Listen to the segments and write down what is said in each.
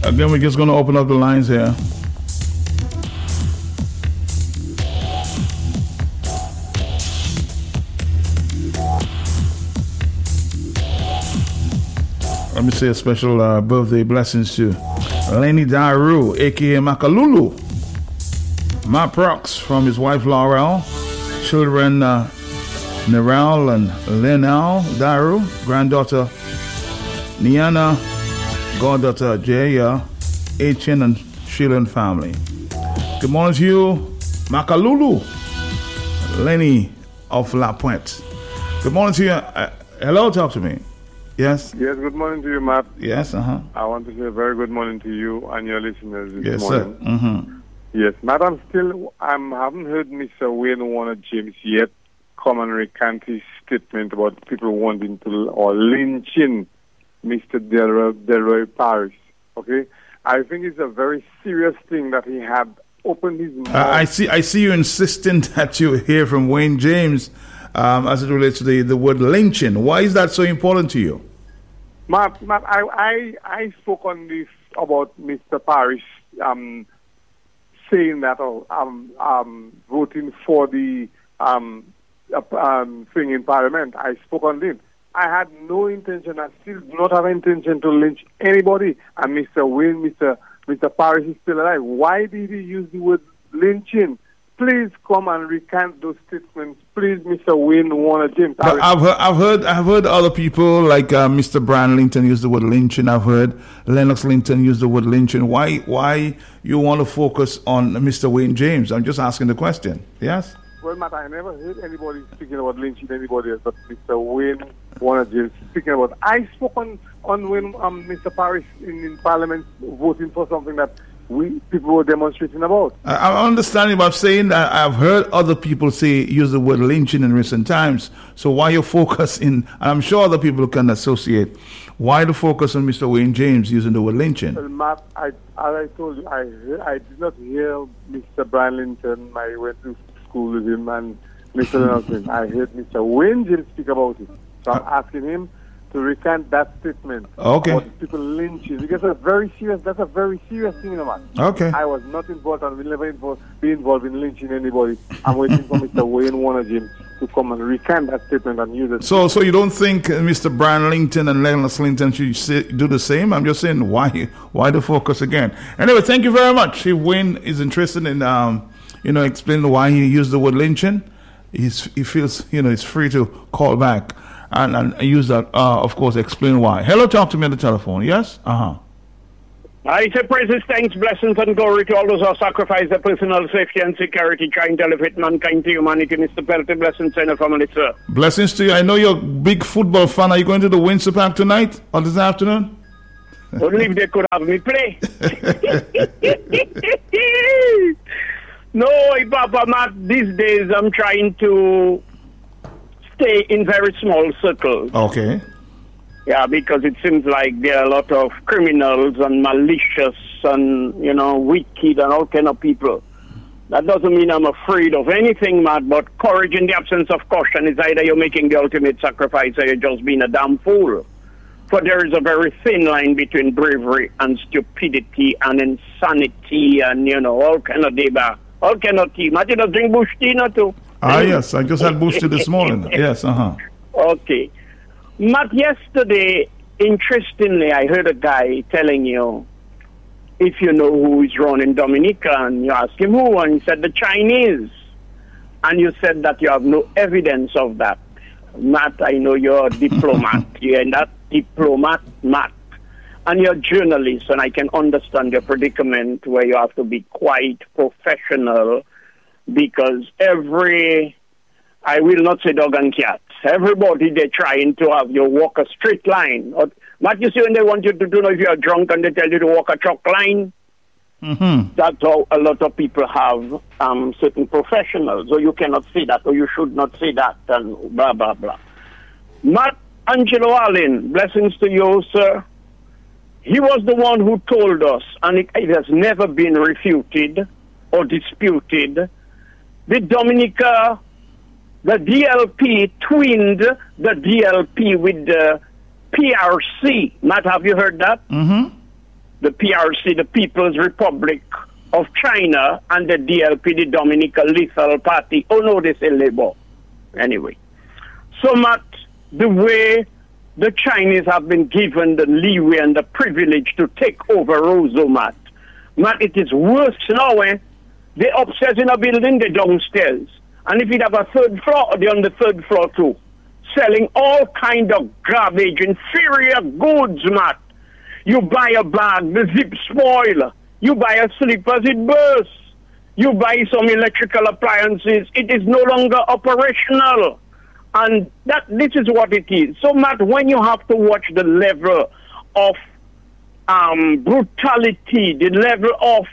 Again, we're just going to open up the lines here. Let me say a special birthday blessings to Lenny Daru, aka Makalulu. Matt Prox from his wife Laurel, children Nerel and Lenal Daru, granddaughter Niana, goddaughter Jaya, Achin and Sheila family. Good morning to you, Makalulu, Lenny of La Puente. Good morning to you. Hello, talk to me. Yes. Yes, good morning to you, Matt. Yes, I want to say a very good morning to you and your listeners this yes, morning. Sir. Mm-hmm. Yes, Matt, I haven't heard Mr. Wayne Warner James yet come and recant his statement about people wanting to or lynching Mr. Delroy Paris. Okay? I think it's a very serious thing that he had opened his mouth. I see you insisting that you hear from Wayne James as it relates to the word lynching. Why is that so important to you? Matt, I spoke on this about Mr. Paris saying that voting for the thing in Parliament. I spoke on this. I had no intention, I still do not have intention to lynch anybody. And Mr. Paris is still alive. Why did he use the word lynching? Please come and recant those statements. Please, Mr. Wayne Warner James. I've heard other people like Mr. Brian Linton use the word lynching. I've heard Lennox Linton use the word lynching. Why you want to focus on Mr. Wayne James? I'm just asking the question. Yes. Well, Matt, I never heard anybody speaking about lynching anybody else, but Mr. Wayne Warner James speaking about. I spoke on when Mr. Paris in Parliament voting for something that people were demonstrating about. I'm understanding, but I'm saying that I've heard other people use the word lynching in recent times. So why you focus in, and I'm sure other people can associate, why the focus on Mr. Wayne James using the word lynching? Well, Matt, as I told you, I did not hear Mr. Brian Linton. I went to school with him and Mr. Nelson. I heard Mr. Wayne James speak about it. So I'm asking him to recant that statement. Okay. About people lynching. Because that's a very serious thing, man. Okay. I was not involved and will never be involved in lynching anybody. I'm waiting for Mr. Wayne Warner James to come and recant that statement and use it. So you don't think Mr. Brian Linton and Lennox Linton should do the same? I'm just saying, why the focus again? Anyway, thank you very much. If Wayne is interested in explaining why he used the word lynching, he feels he's free to call back and use that, of course, explain why. Hello, talk to me on the telephone. Yes? I say praises, thanks, blessings, and glory to all those who sacrifice their personal safety and security, trying to elevate mankind to humanity. Mr. Pelty, blessings and family, sir. Blessings to you. I know you're a big football fan. Are you going to the Windsor Park tonight or this afternoon? Only if they could have me play. No, Papa Matt, these days I'm trying to stay in very small circles. Okay. Yeah, because it seems like there are a lot of criminals and malicious and, wicked and all kind of people. That doesn't mean I'm afraid of anything, Matt, but courage in the absence of caution is either you're making the ultimate sacrifice or you're just being a damn fool. For there is a very thin line between bravery and stupidity and insanity and, all kind of deba. All kind of tea. Matt, you just drink bush tea, not too? Yes. I just had bush tea this morning. Yes, Okay. Matt, yesterday, interestingly, I heard a guy telling you, if you know who is running Dominica, and you ask him who, and he said the Chinese. And you said that you have no evidence of that. Matt, I know you're a diplomat. You're not diplomat, Matt. And you're a journalist, and I can understand your predicament where you have to be quite professional because I will not say dog and cat, everybody they're trying to have you walk a straight line. What you see when they want you to do if you're drunk and they tell you to walk a chalk line? Mm-hmm. That's how a lot of people have certain professionals, or you cannot say that, or you should not say that, and blah, blah, blah. Matt Angelo Allen, blessings to you, sir. He was the one who told us, and it has never been refuted or disputed, the Dominica, the DLP twinned the DLP with the PRC. Matt, have you heard that? Mm-hmm. the PRC, the People's Republic of China, and the DLP, the Dominica Lethal Party. Oh no, they say Labour. Anyway. So, Matt, the way the Chinese have been given the leeway and the privilege to take over Roseau, Matt, it is worse now, eh? They're upstairs in a building, they're downstairs. And if you have a third floor, they're on the third floor too. Selling all kind of garbage, inferior goods, Matt. You buy a bag, the zip spoil. You buy a slippers, it bursts. You buy some electrical appliances, it is no longer operational. And this is what it is. So, Matt, when you have to watch the level of brutality, the level of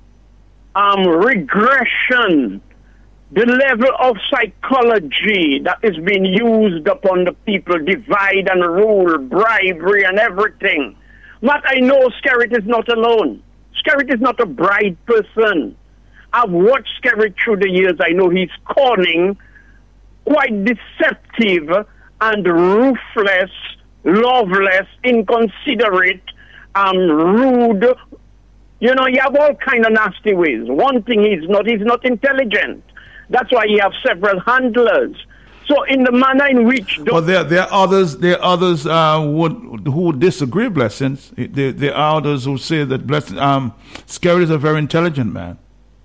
regression, the level of psychology that is being used upon the people, divide and rule, bribery and everything. Matt, I know Skerritt is not alone. Skerritt is not a bright person. I've watched Skerritt through the years. I know he's cunning, quite deceptive and ruthless, loveless, inconsiderate, rude. You know, you have all kind of nasty ways. One thing he's not intelligent. That's why you have several handlers. So in the manner in which... But there are others who would disagree, Blessings. There are others who say that Skerritt is a very intelligent man.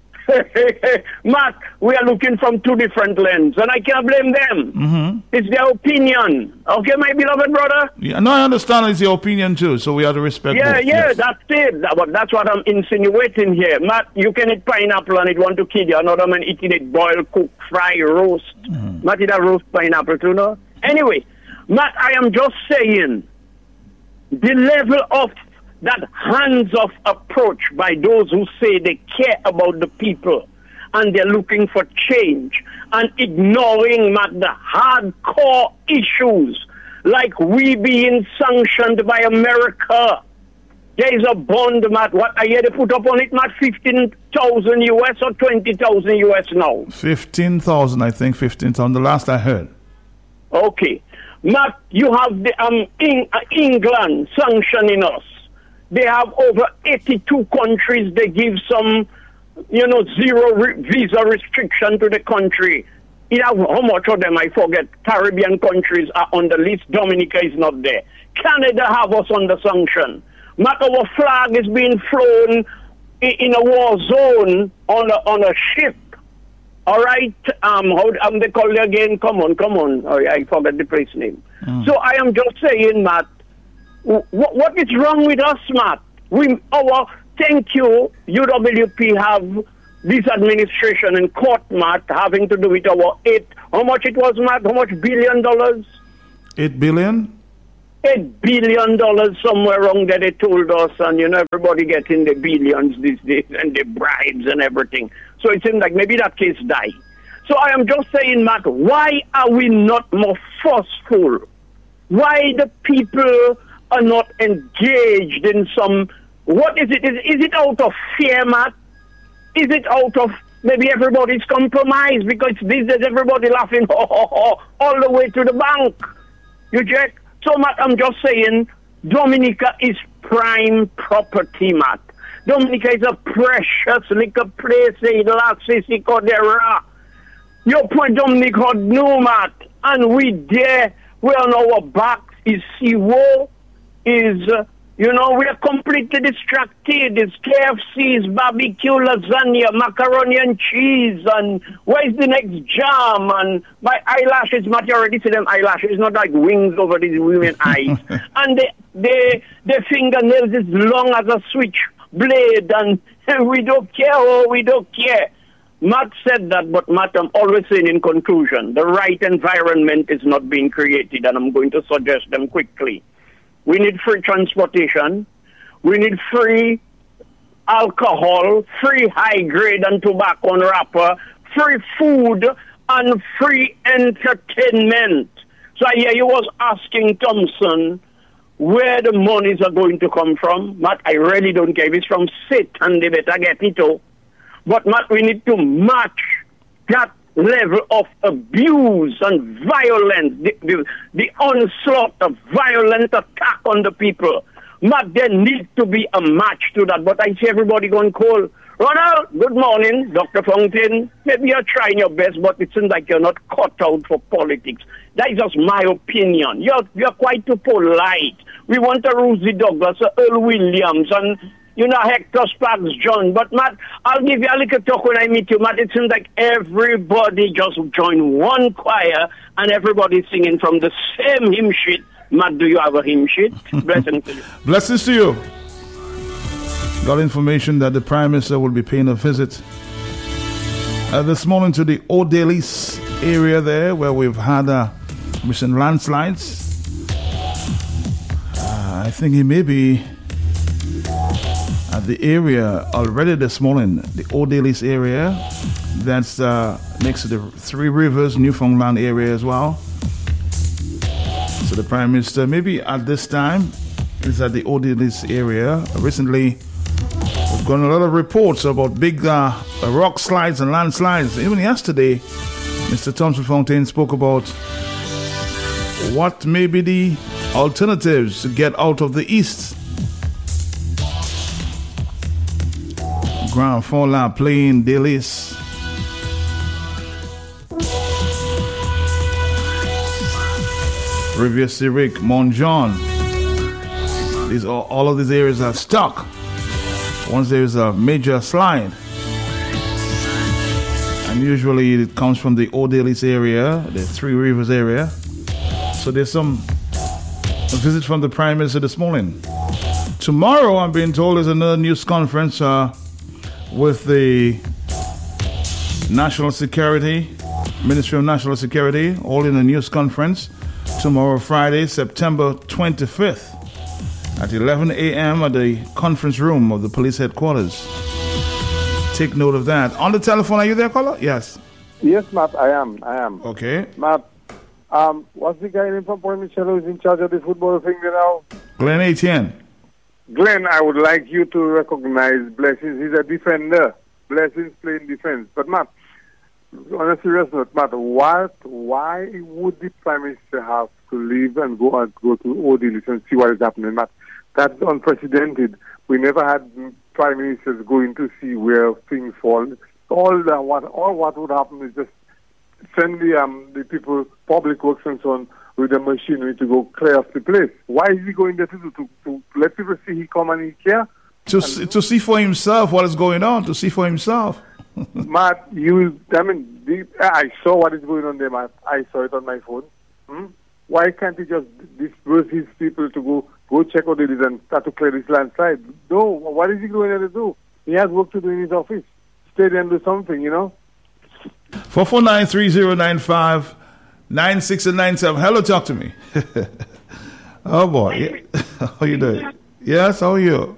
Mark, we are looking from two different lenses, and I can't blame them. Mm-hmm. It's their opinion. Okay, my beloved brother? Yeah, no, I understand it's your opinion too, so we have to respect both. Yes. That's it. That's what I'm insinuating here. Matt, you can eat pineapple and it want to kill you. Another man eating it boiled, cooked, fry, roast. Mm-hmm. Matt, eat a roast pineapple too, no? Anyway, Matt, I am just saying the level of that hands-off approach by those who say they care about the people and they're looking for change and ignoring, Matt, the hardcore issues like we being sanctioned by America. There is a bond, Matt. What I hear they put up on it, Matt, 15,000 US or 20,000 US now? 15,000, I think, 15,000, the last I heard. Okay. Matt, you have the England sanctioning us. They have over 82 countries. They give some, zero visa restriction to the country. How much of them, I forget, Caribbean countries are on the list. Dominica is not there. Canada have us under sanction. Matt, our flag is being flown in a war zone on a ship. All right? How they call it again? Come on. Oh, I forgot the place name. So I am just saying, Matt, what is wrong with us, Matt? Thank you, UWP have this administration in court, Matt, having to do with our how much it was, Matt? How much $billion? $8 billion? $8 billion somewhere wrong there, they told us, and everybody getting the billions these days and the bribes and everything. So it seems like maybe that case died. So I am just saying, Matt, why are we not more forceful? Why the people are not engaged in some... What is it? Is it out of fear, Matt? Is it out of maybe everybody's compromised? Because these days everybody laughing all the way to the bank. You check? So, Matt, I'm just saying, Dominica is prime property, Matt. Dominica is a precious little place in La Sisi Codera. Your point, Dominica, no, Matt. And we there, we're on our backs, is Siwo, is... we are completely distracted. It's KFC's barbecue, lasagna, macaroni and cheese, and where's the next jam? And my eyelashes, Matt, you already see them eyelashes, not like wings over these women's eyes. And their fingernails is long as a switchblade, and we don't care. Matt said that, but Matt, I'm always saying in conclusion, the right environment is not being created, and I'm going to suggest them quickly. We need free transportation. We need free alcohol, free high grade and tobacco and wrapper, free food, and free entertainment. So I hear you was asking Thompson where the monies are going to come from. Matt, I really don't care if it's from Satan, they better get it all. But Matt, we need to match that level of abuse and violence, the onslaught of violent attack on the people Matt, there needs to be a match to that, but I see everybody going cold. Ronald, good morning. Dr. Fountain, maybe you're trying your best, but it seems like you're not cut out for politics. That is just my opinion. You're quite too polite. We want a Rosie Douglas, a Earl Williams, and, Hector Sparks John. But, Matt, I'll give you a little talk when I meet you, Matt. It seems like everybody just joined one choir, and everybody's singing from the same hymn sheet. Matt, do you have a hymn sheet? Blessings to you. Blessings to you. Got information that the Prime Minister will be paying a visit this morning to the Odalis area there, where we've had recent landslides. I think he may be at the area already this morning, the Odalis area. That's next to the Three Rivers, Newfoundland area as well. So the Prime Minister, maybe at this time, is at the Odalis area. Recently, we've gotten a lot of reports about big rock slides and landslides. Even yesterday, Mr. Thompson Fontaine spoke about what may be the alternatives to get out of the east. Grand Fond Plain, Delis. Rivière Syrique, Mont Jean. All of these areas are stuck once there is a major slide. And usually it comes from the Odalis area, the Three Rivers area. So there's a visit from the Prime Minister this morning. Tomorrow, I'm being told, there's another news conference with the National Security, Ministry of National Security, holding a news conference tomorrow, Friday, September 25th at 11 a.m. at the conference room of the police headquarters. Take note of that. On the telephone, are you there, caller? Yes. Yes, Matt, I am. Okay. Matt, what's the guy named from Port Michel who's in charge of the football thing now? Glenn Etienne. Glenn, I would like you to recognize Blessings. He's a defender. Blessings playing defense. But, Matt, on a serious note, Matt, why would the Prime Minister have to leave and go to Odalis and see what is happening, Matt? That's unprecedented. We never had Prime Ministers going to see where things fall. What would happen is just send the people, public works and so on, with the machinery to go clear off the place. Why is he going there to let people see he come and he care? To see for himself what is going on, to see for himself. Matt, I saw what is going on there, Matt. I saw it on my phone. Why can't he just disperse his people to go check out it and start to clear this landslide? No, what is he going there to do? He has work to do in his office. Stay there and do something, 449-3095-96 and 97. Hello, talk to me. Oh boy, how you doing? Yes, how are you?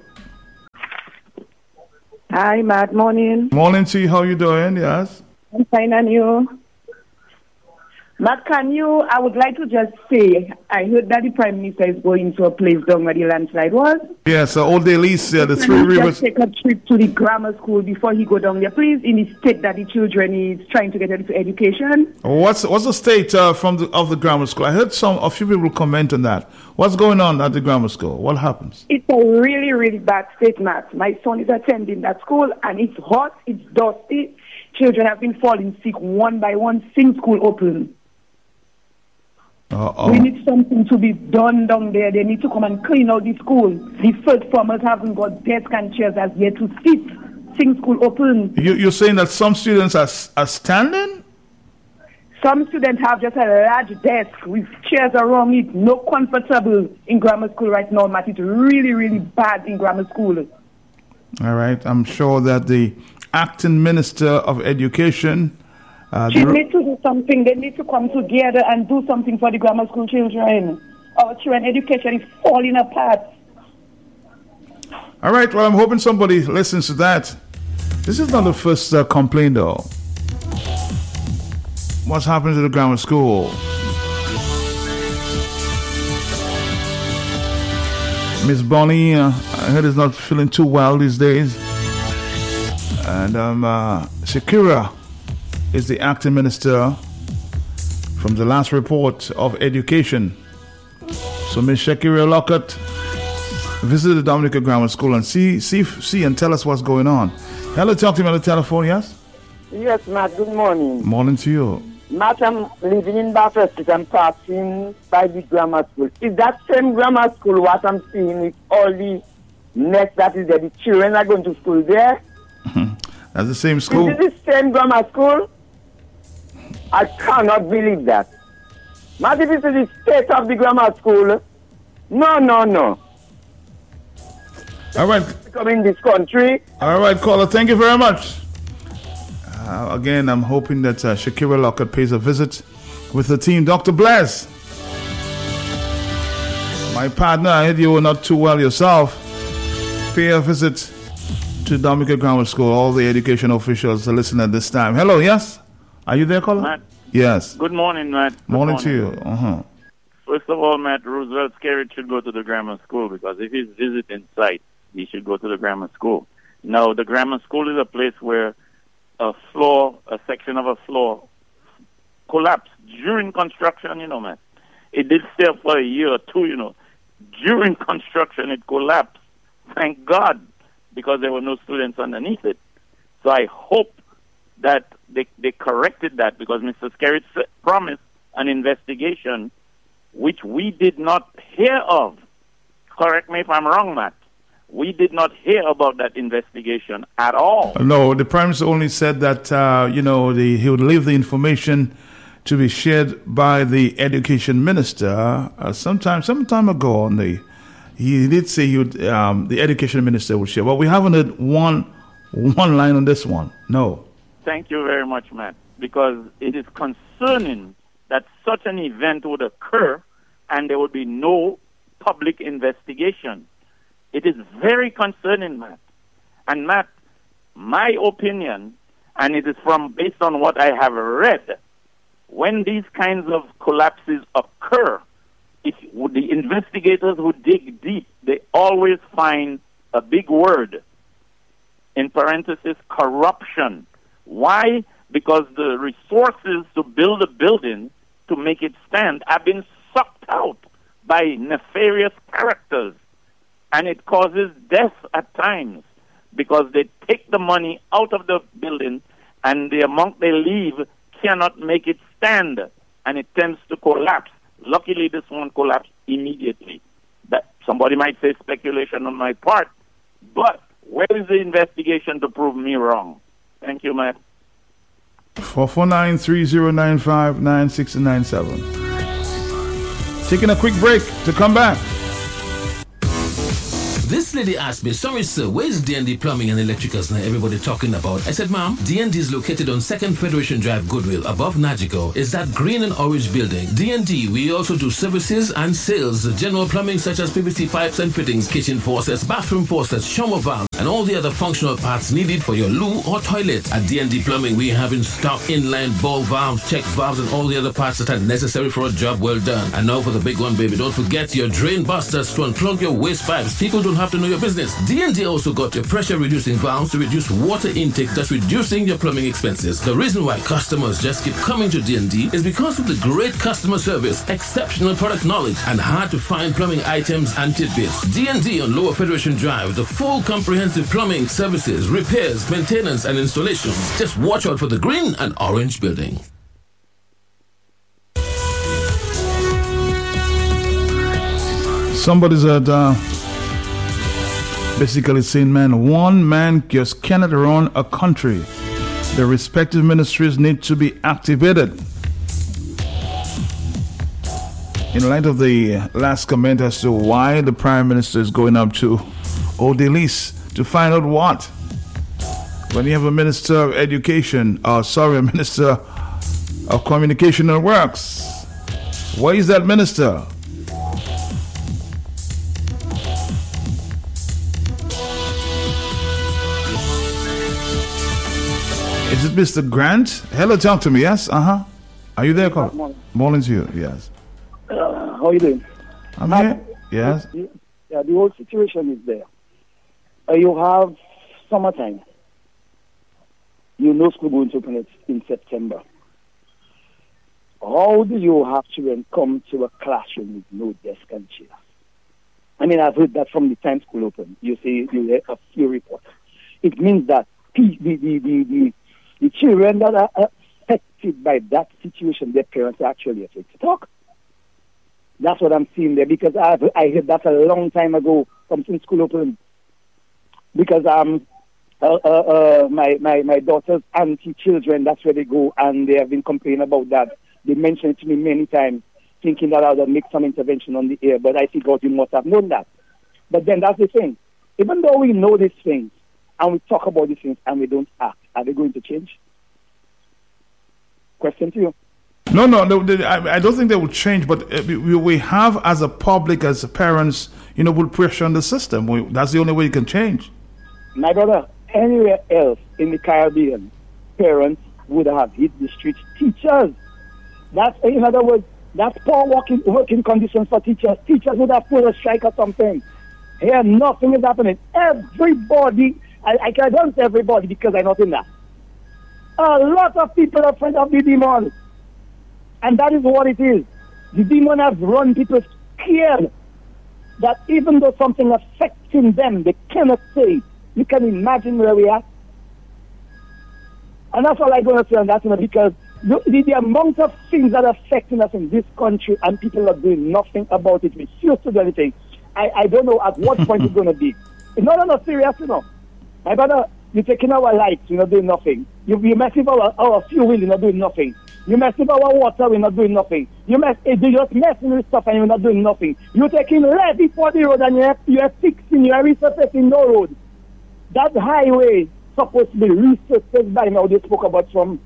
Hi, Matt. Morning. Morning to you. How you doing? Yes. I'm fine, and you? Matt, I would like to just say, I heard that the Prime Minister is going to a place down where the landslide was. Yes, Odalis, the Three Rivers. Take a trip to the grammar school before he go down there, please, in the state that the children is trying to get into education. What's the state of the grammar school? I heard a few people comment on that. What's going on at the grammar school? What happens? It's a really, really bad state, Matt. My son is attending that school, and it's hot, it's dusty. Children have been falling sick one by one since school opened. We need something to be done down there. They need to come and clean out the school. The first formers haven't got desks and chairs as yet to sit since school open. You're saying that some students are standing? Some students have just a large desk with chairs around it. No comfortable in grammar school right now, Matt. It's really, really bad in grammar school. All right. I'm sure that the acting Minister of Education... They need to do something. They need to come together and do something for the grammar school children. Our children education is falling apart. All right. Well, I'm hoping somebody listens to that. This is not the first complaint, though. What's happened to the grammar school? Miss Bonnie, I heard is not feeling too well these days. And Shakira is the acting minister from the last report of education. So Ms. Shakira Lockett visit the Dominica Grammar School and see and tell us what's going on. Hello, talk to me on the telephone, yes? Yes, Matt, good morning. Morning to you. Matt, I'm living in Bathurst Street. I'm passing by the grammar school. Is that same grammar school what I'm seeing with all the mess that is there? The children are going to school there? That's the same school? Is it the same grammar school? I cannot believe that. Matt, if it's the state of the grammar school, no. All right. Come in this country. All right, caller. Thank you very much. Again, I'm hoping that Shakira Lockett pays a visit with the team. Dr. Bless, my partner, I heard you were not too well yourself. Pay a visit to Dominica Grammar School. All the education officials are listening at this time. Hello, yes? Are you there, caller? Matt. Yes. Good morning, Matt. Morning to you. First of all, Matt, Roosevelt Skerritt should go to the grammar school because if he's visiting site, he should go to the grammar school. Now, the grammar school is a place where a section of a floor collapsed during construction, Matt. It did stay up for a year or two, During construction, it collapsed. Thank God, because there were no students underneath it. So I hope that they corrected that because Mr. Skerritt promised an investigation which we did not hear of. Correct me if I'm wrong, Matt. We did not hear about that investigation at all. No, the Prime Minister only said that, he would leave the information to be shared by the Education Minister. Some time ago, he did say the Education Minister would share. But we haven't had one line on this one. No. Thank you very much, Matt, because it is concerning that such an event would occur and there would be no public investigation. It is very concerning, Matt. And Matt, my opinion, and it is based on what I have read, when these kinds of collapses occur, the investigators who dig deep, they always find a big word, in parentheses, corruption. Why? Because the resources to build a building, to make it stand, have been sucked out by nefarious characters. And it causes death at times because they take the money out of the building and the amount they leave cannot make it stand and it tends to collapse. Luckily, this one collapsed immediately. That somebody might say speculation on my part, but where is the investigation to prove me wrong? Thank you, Matt. 449-3095-9697. Taking a quick break to come back. This lady asked me, sorry sir, where's D&D Plumbing and Electricals now everybody talking about? I said, ma'am, D&D is located on 2nd Federation Drive, Goodwill, above Nagico. It's that green and orange building. D&D, we also do services and sales, general plumbing such as PVC pipes and fittings, kitchen faucets, bathroom faucets, shower valves, and all the other functional parts needed for your loo or toilet. At D&D Plumbing, we have in stock inline ball valves, check valves, and all the other parts that are necessary for a job well done. And now for the big one, baby, don't forget your drain busters to unplug your waste pipes. People don't have to know your business. D&D also got your pressure reducing valves to reduce water intake, thus reducing your plumbing expenses. The reason why customers just keep coming to D&D is because of the great customer service, exceptional product knowledge, and hard to find plumbing items and tidbits. D&D on Lower Federation Drive, the full comprehensive plumbing services, repairs, maintenance, and installations. Just watch out for the green and orange building. Somebody's at basically saying, man, one man just cannot run a country. The respective ministries need to be activated. In light of the last comment as to why the Prime Minister is going up to Odalis to find out what, when you have a Minister of Education, a Minister of Communication and Works, where is that minister? Is it Mr. Grant? Hello, talk to me. Yes? Are you there, Carl? Morning to you. Yes. How are you doing? I'm here. Yes. Yeah, the whole situation is there. You have summertime. You know school going to open in September. How do you have children come to a classroom with no desk and chairs? I mean, I've heard that from the time school opened. You hear a few reports. It means that the children that are affected by that situation, their parents are actually afraid to talk. That's what I'm seeing there, because I heard that a long time ago from since school opened. Because my daughter's auntie children, that's where they go, and they have been complaining about that. They mentioned it to me many times, thinking that I would make some intervention on the air, but I think God, you must have known that. But then that's the thing. Even though we know these things, and we talk about these things, and we don't act, are they going to change? Question to you. No, I don't think they will change, but we have, as a public, as parents, put pressure on the system. That's the only way you can change. My brother, anywhere else in the Caribbean, parents would have hit the streets. Teachers, that's, in other words, that's poor working conditions for teachers. Teachers would have put a strike or something. Here, nothing is happening. Everybody, I don't say everybody because I'm not in that. A lot of people are afraid of the demon. And that is what it is. The demon has run people scared that even though something affecting them, they cannot say. You can imagine where we are. And that's all I'm going to say on that, because the amount of things that are affecting us in this country and people are doing nothing about it, refuse to do anything. I don't know at what point it's going to be. It's not serious, My brother, you're taking our lights, you're not doing nothing. You're messing with our fuel, you're not doing nothing. You mess with our water, we're not doing nothing. You're just messing with stuff and you're not doing nothing. You're taking levy for the road and you're fixing, you're resurfacing no road. That highway supposed to be resurfaced by now. They spoke about from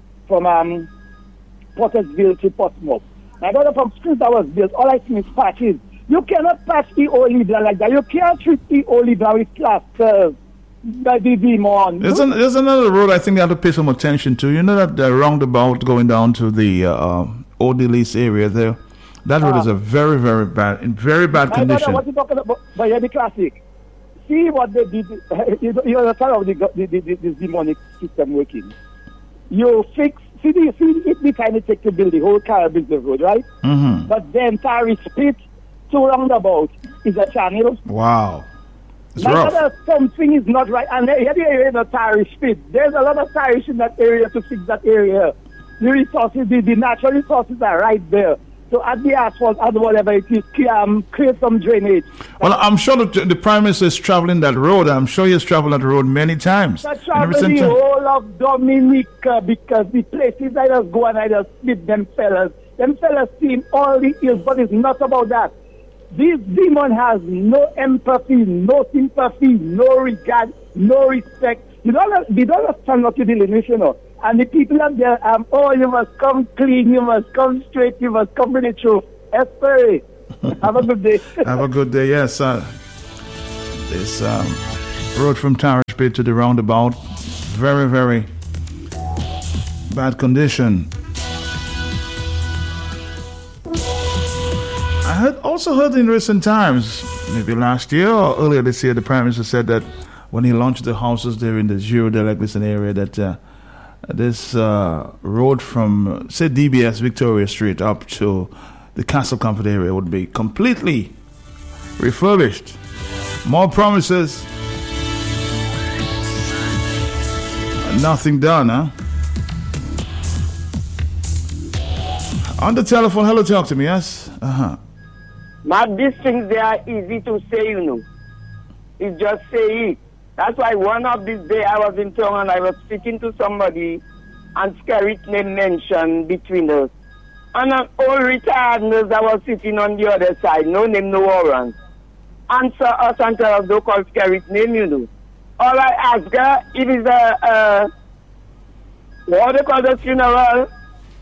Pottersville to Portsmouth. My brother, from streets that was built, all I see is patches. You cannot patch the Olibla like that. You can't treat the Olibla with plasters. There's another road I think they have to pay some attention to. You know that the roundabout going down to the Odilis area there? That road is a very, very bad condition. What you talking about? But you're the classic. See what they did. You understand how this demonic system working. You fix, see the time it takes to build the whole Caribbean Road, right? Mm-hmm. But the entire split to roundabout is a channel. Wow. It's My rough. brother, something is not right. And here the area is a tariff pit. There's a lot of tariffs in that area to fix that area. The resources, the natural resources are right there. So add the asphalt, add whatever it is, create some drainage. Well, I'm sure the Prime Minister is traveling that road. I'm sure he has traveled that road many times. I travel the whole of Dominica because the places I just go and I just split them fellas. Them fellas see all the ills, but it's not about that. This demon has no empathy, no sympathy, no regard, no respect. They don't understand what you're dealing with, And the people up there, you must come clean, you must come straight, you must come with the truth. Espery. Have a good day. Have a good day, yes. This road from Tarish Bay to the roundabout, very, very bad condition. I also heard in recent times, maybe last year or earlier this year, the Prime Minister said that when he launched the houses there in the Giro de Leglisson area, that this road from, say, DBS Victoria Street up to the Castle Comfort area would be completely refurbished. More promises. Nothing done, huh? On the telephone, hello, talk to me, yes? But these things, they are easy to say, It's just say it. That's why one of these days I was in town and I was speaking to somebody and Skerrit name mentioned between us. And an old retired nurse that was sitting on the other side, no name, no warrant. Answer us and tell us don't call Skerrit name, All I ask her, it is what do they call the funeral?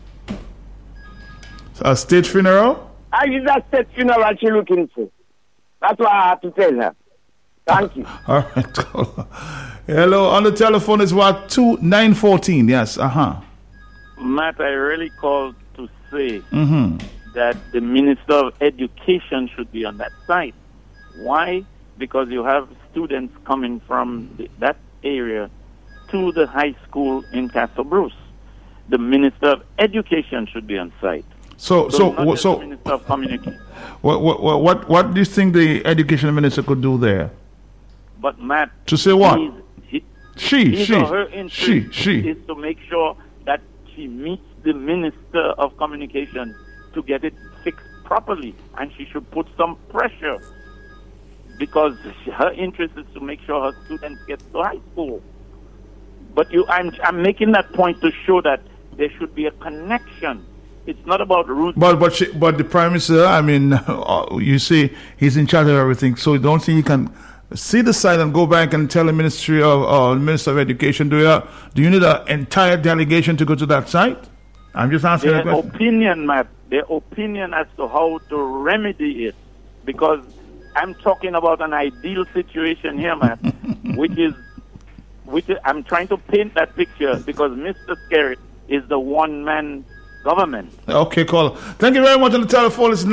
A state funeral? Is a state funeral she's looking for. That's what I have to tell her. Thank you. All right. Hello, on the telephone is what? 2914, yes, Matt, I really called to say that the Minister of Education should be on that side. Why? Because you have students coming from that area to the high school in Castle Bruce. The Minister of Education should be on site. So not just the Minister of Communication. What do you think the education minister could do there? But Matt, to say what? His or her interest is to make sure that she meets the Minister of Communication to get it fixed properly, and she should put some pressure because her interest is to make sure her students get to high school. But I'm making that point to show that there should be a connection. It's not about route. But the Prime Minister, I mean, you see, he's in charge of everything, so you don't think he can see the site and go back and tell the Ministry of Minister of Education, do you need an entire delegation to go to that site? I'm just asking their opinion, Matt. Their opinion as to how to remedy it, because I'm talking about an ideal situation here, Matt, which is I'm trying to paint that picture because Mr. Skerrit is the one-man government. Okay, caller. Thank you very much on the telephone. It's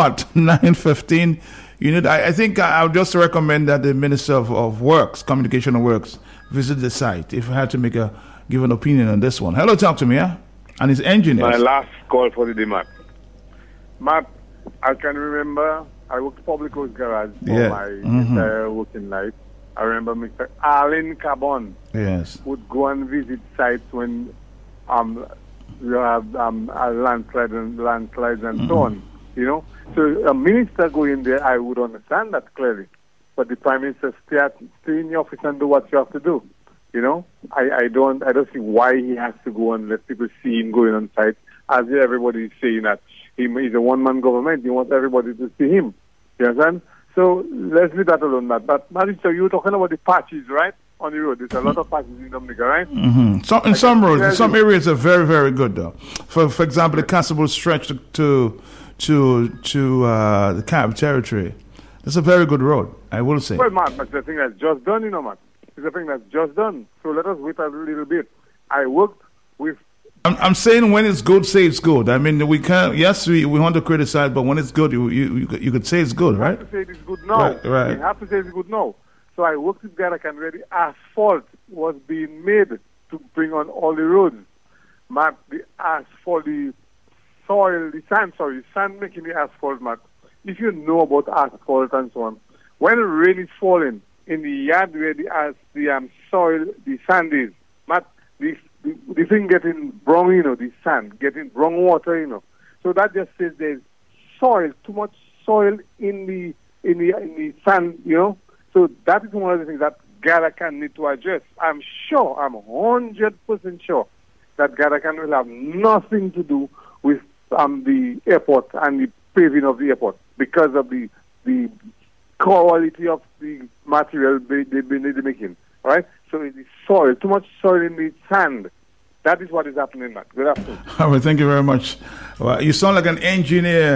9:15. I think I would just recommend that the Minister of Works, Communication and Works, visit the site if I had to give an opinion on this one. Hello, talk to me, yeah? And his engineers. My last call for the day, Matt. Matt, I can remember I worked public house garage for my entire working life. I remember Mr. Arlen Carbon would go and visit sites when you have landslides and so on, you know. So a minister going there, I would understand that clearly. But the Prime Minister stay in the office and do what you have to do. You know, I don't see why he has to go and let people see him going on site, as everybody is saying that he's a one-man government. He wants everybody to see him. You understand? So let's leave that alone, Matt. But Matt, so you were talking about the patches, right, on the road. There's a lot of patches in Dominica, right? Mm-hmm. So in some roads, in some areas are very, very good, though. For example, the Castlewood stretch to the Cab territory. It's a very good road, I will say. Well, Matt, that's the thing that's just done, you know, Matt. It's a thing that's just done. So let us wait a little bit. I worked with... I'm saying when it's good, say it's good. I mean, we can't... Yes, we want to criticize, but when it's good, you could say it's good, right? You have to say it's good now. Right. You have to say it's good now. So I worked with Garakan ready. Asphalt was being made to bring on all the roads. Matt, the asphalt, the soil, the sand making the asphalt, Matt. If you know about asphalt and so on, when rain is falling, in the yard where the soil, the sand is, Matt, the thing getting brown, you know, the sand getting brown water, you know. So that just says there's soil, too much soil in the sand, you know. So that is one of the things that Garakan need to address. I'm 100% sure that Garakan will have nothing to do with the airport and the paving of the airport because of the quality of the material they've been making, right? So it is soil, too much soil in the sand. That is what is happening, Matt. Good afternoon. All right, thank you very much. Well, you sound like an engineer.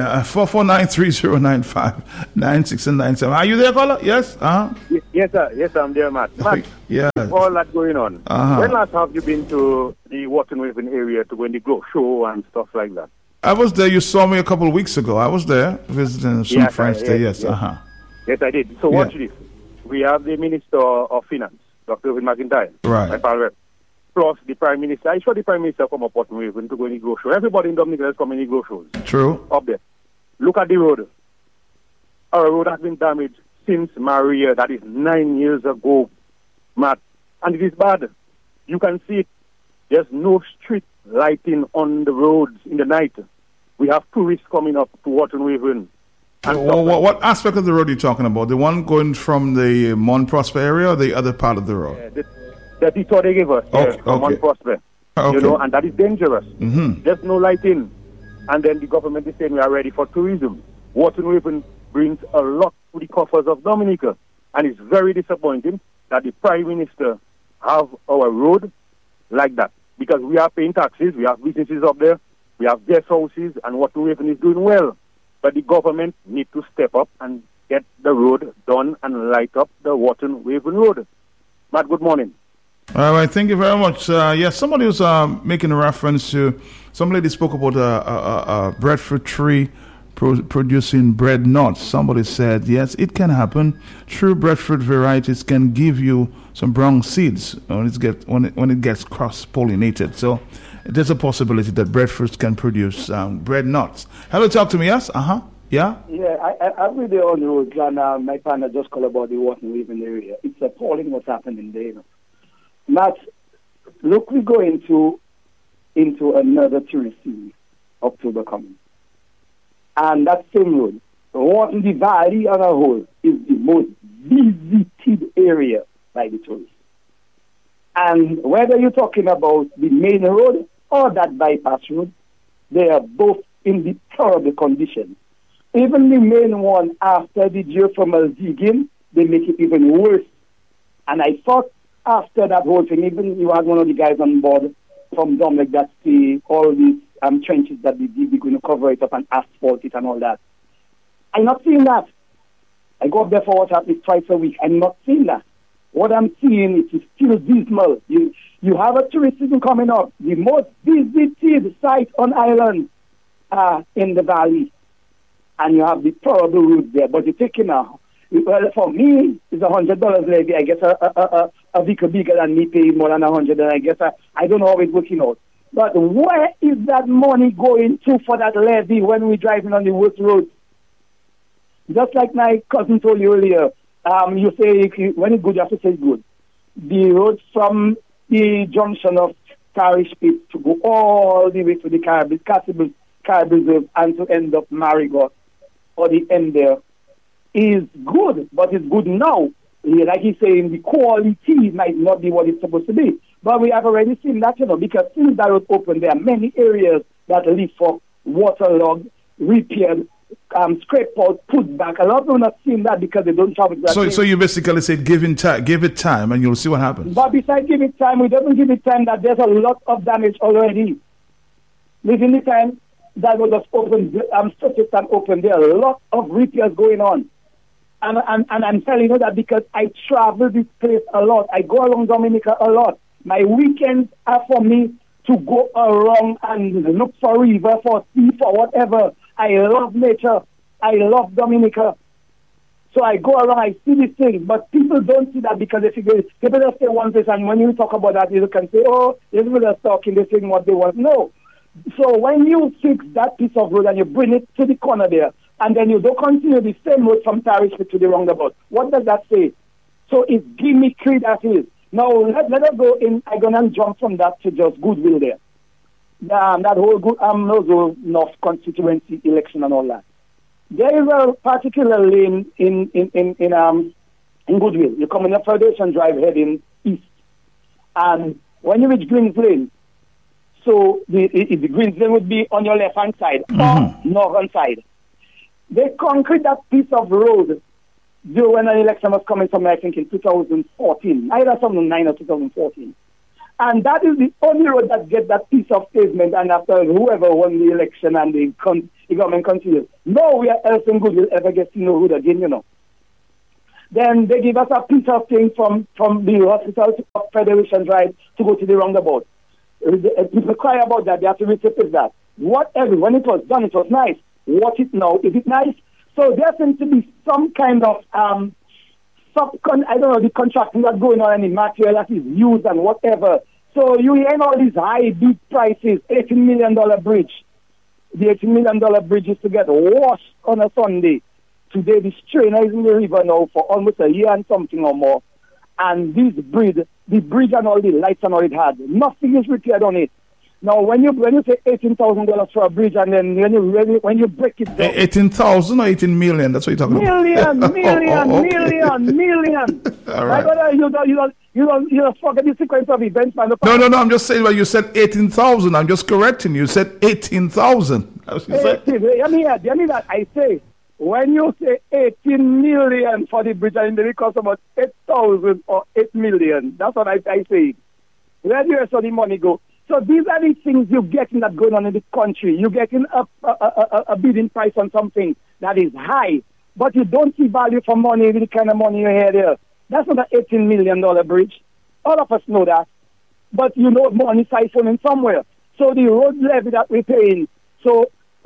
449-3095, 96 and 97. Are you there, caller? Yes? Yes, sir. Yes, I'm there, Matt. Matt, yes. All that going on. When last have you been to the Waterton Waven area to go in the Glow Show and stuff like that? I was there. You saw me a couple of weeks ago. I was there visiting some friends there. Yes, Yes, I did. So watch this. We have the Minister of Finance, Dr. Irvin McIntyre. Right. Plus the Prime Minister. I saw the Prime Minister come up with to go in the Glow Show. Everybody in Dominica is coming in the Glow Shows. True. Up there. Look at the road. Our road has been damaged since Maria. That is 9 years ago, Matt. And it is bad. You can see it. There's no street lighting on the roads in the night. We have tourists coming up to Waterton Waven. What aspect of the road are you talking about? The one going from the Mount Prosper area or the other part of the road? The detour they gave us from Mount Prosper. You know, and that is dangerous. Mm-hmm. There's no lighting. And then the government is saying we are ready for tourism. Waterton Waven brings a lot to the coffers of Dominica. And it's very disappointing that the Prime Minister have our road like that. Because we are paying taxes, we have businesses up there, we have guest houses, and Waterton Waven is doing well. But the government need to step up and get the road done and light up the Waterton Waven Road. Matt, good morning. All right, thank you very much. Yes, somebody was making a reference to, some lady spoke about a breadfruit tree producing bread nuts. Somebody said, yes, it can happen. True breadfruit varieties can give you some brown seeds when it gets cross-pollinated. So there's a possibility that breadfruits can produce bread nuts. Hello, talk to me. Yes? Yeah? Yeah, I'm really on the road, and my partner just called about the water in the area. It's appalling what's happening there. Matt, look, we go into another tourist season, October coming. And that same road, Water the Valley as a whole, is the most visited area by the tourists. And whether you're talking about the main road or that bypass road, they are both in the terrible condition. Even the main one, after the geothermal digging, they make it even worse. And I thought after that whole thing, even you had one of the guys on board from Dominic that see all these trenches that they dig, they're going to cover it up and asphalt it and all that. I'm not seeing that. I go up there for water at least twice a week. I'm not seeing that. What I'm seeing is still dismal. You have a tourist season coming up. The most visited site on island in the valley. And you have the terrible route there. But you're taking well, for me, it's $100 levy. I guess a vehicle bigger than me pay more than $100. And I guess I don't know how it's working out. But where is that money going to for that levy when we're driving on the worst roads? Just like my cousin told you earlier, you say when it's good, you have to say it's good. The road from the junction of Parish Pit to go all the way to the Caribbean Reserve and to end up Marigot or the end there is good, but it's good now. Like he's saying, the quality might not be what it's supposed to be. But we have already seen that, because since that road opened, there are many areas that leave for waterlogged, repaired, scraped out, put back. A lot of them are not seeing that because they don't travel. So you basically said give it time and you'll see what happens. But besides give it time, we don't give it time that there's a lot of damage already. Within the time that was just open, stretches and open, there are a lot of repairs going on. And I'm telling you that because I travel this place a lot. I go along Dominica a lot. My weekends are for me to go around and look for river, for sea, for whatever. I love nature. I love Dominica. So I go around, I see these things, but people don't see that because they figure people just say one place, and when you talk about that, you can say, oh, these people are talking, they're saying what they want. No. So when you fix that piece of road and you bring it to the corner there, and then you don't continue the same road from Parish to the roundabout, what does that say? So it's gimmickry that is. Now, let us go in. I'm going to jump from that to just Goodwill there. That whole North constituency election and all that. There is a particular lane in Goodwill. You're coming up Federation Drive heading east. And when you reach Greens Lane, so the Greens Lane would be on your left-hand side or northern side. They concrete that piece of road when an election was coming from, I think, in 2014, either 2009 or 2014. And that is the only road that gets that piece of pavement, and after whoever won the election and the government continues, nowhere else in Goodwill ever gets no road again, Then they give us a piece of thing from the hospital to Federation Drive to go to the roundabout. People cry about that, they have to research that. Whatever, when it was done, it was nice. What it now? Is it nice? So there seems to be some kind of the contracting that's going on, and the material that is used and whatever. So you hear all these high big prices, $18 million bridge. The $18 million bridge is to get washed on a Sunday. Today the strainer is in the river now for almost a year and something or more. And the bridge and all the lights and all it had, nothing is repaired on it. Now, when you say $18,000 for a bridge, and then when you break it down, 18,000 or 18 million? That's what you're talking about. Million. All right. You don't forget the sequence of events, man. No. I'm just saying. Well, you said 18,000. I'm just correcting you. You said 18,000. Let me that. I say when you say 18 million for the bridge, and then it costs about 8,000 or 8 million. That's what I say. Where do the rest of the money go? So these are the things you're getting that going on in the country. You're getting a bidding price on something that is high, but you don't see value for money with the kind of money you hear there. That's not an $18 million bridge. All of us know that. But money siphoning somewhere. So the road levy that we're paying, so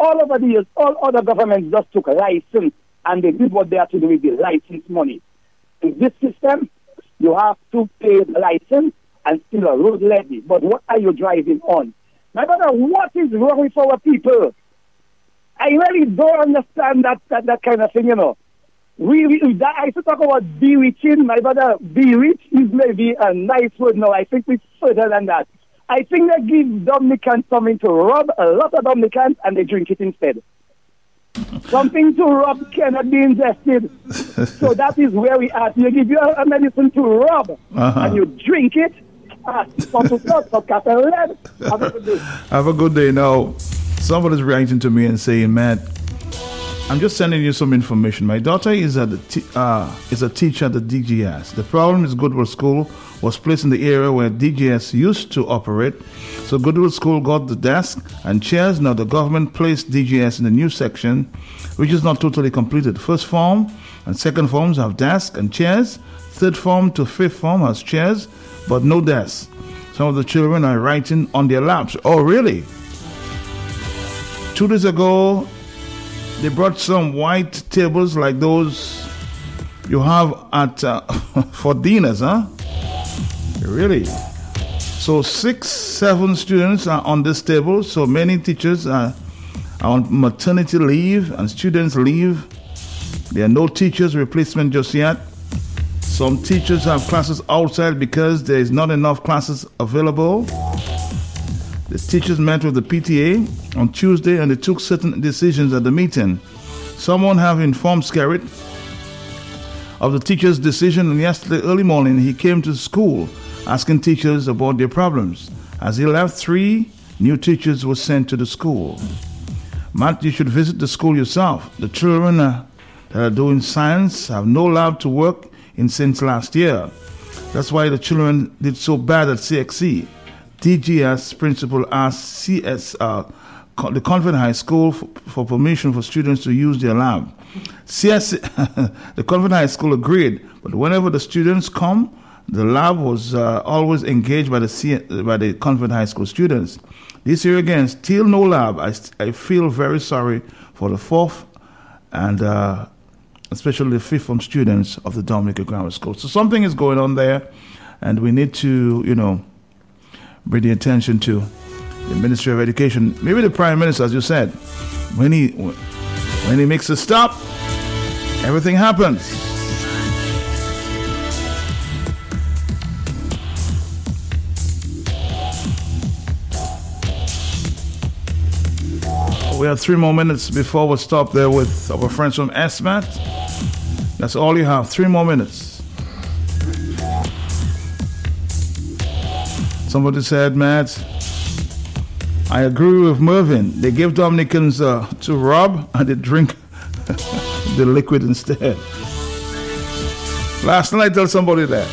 all over the years, all other governments just took a license and they did what they have to do with the license money. In this system, you have to pay the license and still a road levy. But what are you driving on? My brother, what is wrong with our people? I really don't understand that kind of thing, you know. I used to talk about bewitching. My brother, bewitch is maybe a nice word now. I think it's further than that. I think they give Dominicans something to rub, a lot of Dominicans, and they drink it instead. Something to rub cannot be ingested. So that is where we are. You give you a medicine to rub, and you drink it. Have a good day. Have a good day. Now, somebody's writing to me and saying, Matt, I'm just sending you some information. My daughter is a teacher at the DGS. The problem is Goodwill School was placed in the area where DGS used to operate. So Goodwill School got the desk and chairs. Now the government placed DGS in the new section, which is not totally completed. First form and second forms have desks and chairs. Third form to fifth form has chairs, but no desks. Some of the children are writing on their laps. Oh, really? 2 days ago, they brought some white tables like those you have at for dinners, huh? Really? So 6, 7 students are on this table. So many teachers are on maternity leave and students leave. There are no teachers replacement just yet. Some teachers have classes outside because there is not enough classes available. The teachers met with the PTA on Tuesday and they took certain decisions at the meeting. Someone have informed Skerrit of the teacher's decision, and yesterday early morning he came to school asking teachers about their problems. As he left, 3 new teachers were sent to the school. Matt, you should visit the school yourself. The children that are doing science have no lab to work in since last year. That's why the children did so bad at CXC. DGS principal asked the Convent High School for permission for students to use their lab. The Convent High School agreed, but whenever the students come, the lab was always engaged by the Convent High School students. This year again, still no lab. I feel very sorry for the 4th and especially the 5th form students of the Dominica Grammar School. So something is going on there, and we need to, bring the attention to the Ministry of Education, maybe the Prime Minister, as you said. When he makes a stop, everything happens. We have 3 more minutes before we stop there with our friends from SMAT. That's all you have, 3 more minutes. Somebody said, Matt, I agree with Mervyn. They give Dominicans to rub and they drink the liquid instead. Last night I told somebody that.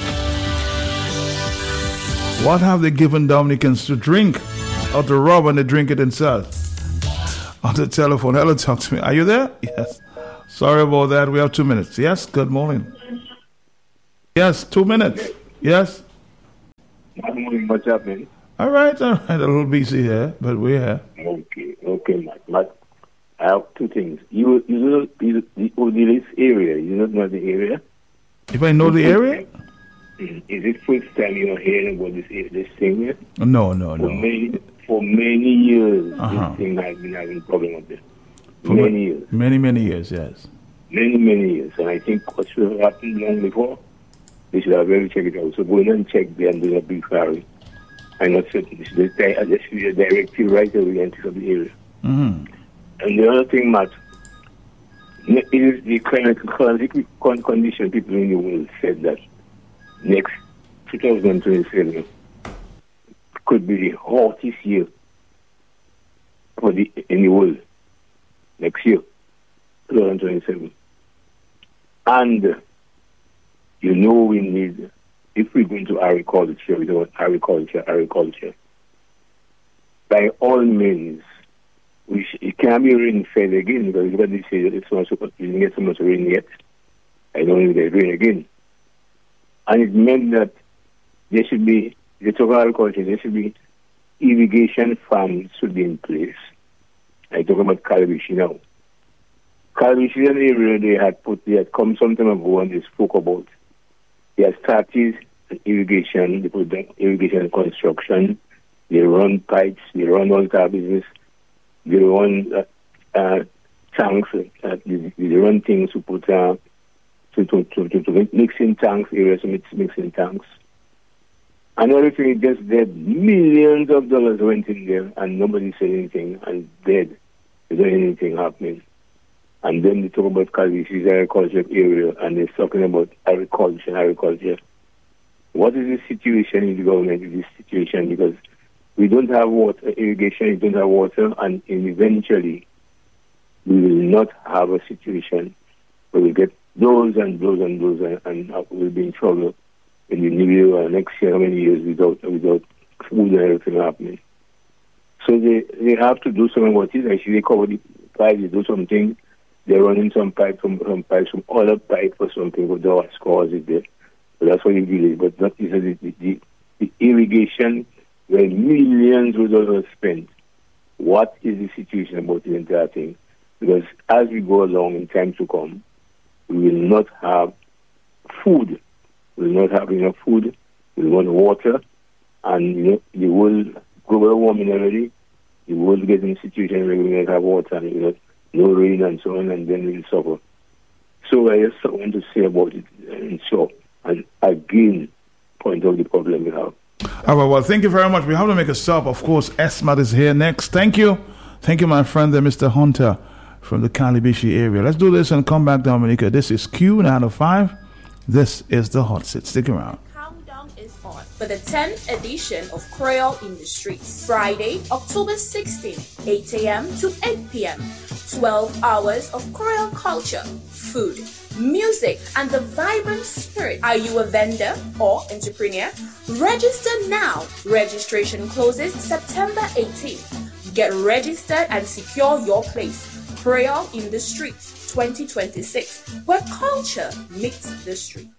What have they given Dominicans to drink or to rub and they drink it themselves? On the telephone. Hello, talk to me. Are you there? Yes. Sorry about that. We have 2 minutes. Yes, good morning. Yes, 2 minutes. Yes. Good morning. What's happening? All right. A little busy here, but we're here. Okay, Matt. I have 2 things. You know this area. You don't know the area? If I know the area? Is it first time you're hearing about this thing here? No. For many years, this thing has been having problem with this. Many years. Many years, yes. Many years. And I think what should have happened long before, they should have really checked it out. So go in and check there and do a big query. I'm not certain. This is a directive right away into the area. Mm-hmm. And the other thing, Matt, it is the climatic condition people in the world said that next 2027 could be the hottest year in the world. Next year, 2027. And we need, if we're going to agriculture, we don't agriculture. By all means, it can't be rain-fed again because everybody says it's not supposed to get so much rain yet. I don't know if there's rain again. And it meant that there should be, the agriculture, there should be irrigation farms should be in place. I talk about Calabishi now. Calabishi is an area they had come some time ago and they spoke about. They had started irrigation, they put irrigation construction, they run pipes, they run all type of business, they run tanks, they run things to put to mix in tanks, areas to mix in tanks. And everything is just dead. Millions of dollars went in there and nobody said anything and dead. There's not anything happening. And then they talk about Calabishi agriculture area and they're talking about agriculture. What is the situation in the government in this situation? Because we don't have water, irrigation, we don't have water, and eventually we will not have a situation where we get those and we'll be in trouble in the new year or next year, how many years without food and everything happening. So they have to do something about it. Actually, they cover the pipe, they do something. They're running some pipes from other pipe or something, but the scores it there. So that's what you do. But that is the irrigation where millions of dollars spent. What is the situation about the entire thing? Because as we go along in time to come, we will not have food. We will not have enough food. We will want water. And, the world, global warming already, the world gets in a situation where we will not have water and, no rain and so on, and then we'll suffer. So I just want to say about it and so, and again, point out the problem we have. All right, well, thank you very much. We have to make a stop. Of course, Esmat is here next. Thank you. Thank you, my friend, Mr. Hunter from the Calabishi area. Let's do this and come back, Dominica. This is Q905. This is the Hot Seat. Stick around. Countdown is on for the 10th edition of Creole in the Streets. Friday, October 16th, 8 a.m. to 8 p.m. 12 hours of Creole culture, food, music, and the vibrant spirit. Are you a vendor or entrepreneur? Register now. Registration closes September 18th. Get registered and secure your place. Creole in the Streets 2026, where culture meets the street.